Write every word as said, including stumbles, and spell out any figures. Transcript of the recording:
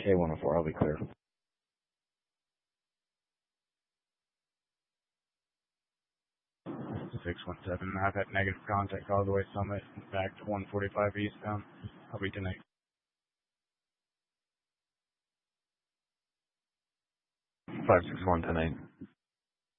K one oh four, I'll be clear. six one seven, I've had negative contact all the way Summit, back to one forty-five eastbound. I'll be tonight. five six one, ten eight.